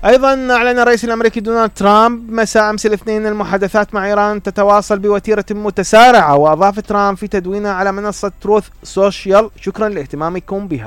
أيضا أعلن الرئيس الأمريكي دونالد ترامب مساء أمس الاثنين المحادثات مع إيران تتواصل بوتيرة متسارعة، وأضاف ترامب في تدوينه على منصة تروث سوشيال: شكرا لاهتمامكم بها.